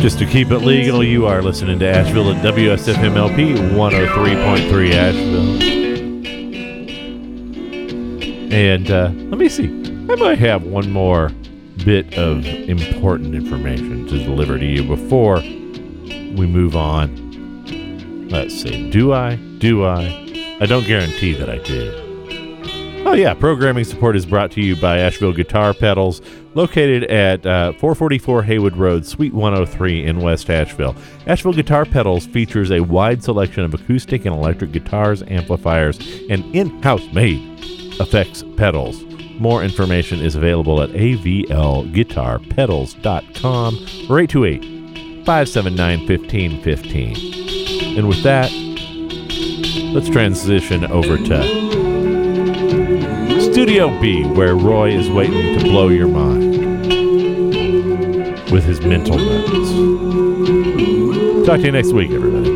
Just to keep it legal, you are listening to Asheville at WSFMLP 103.3 Asheville. And let me see. I might have one more bit of important information to deliver to you before we move on. Let's see. Do I? I don't guarantee that I do. Oh, yeah. Programming support is brought to you by Asheville Guitar Pedals, located at 444 Haywood Road, Suite 103 in West Asheville. Asheville Guitar Pedals features a wide selection of acoustic and electric guitars, amplifiers, and in-house made effects pedals. More information is available at avlguitarpedals.com or 828-579-1515. And with that, let's transition over to Studio B, where Roy is waiting to blow your mind with his mental notes. Talk to you next week, everybody.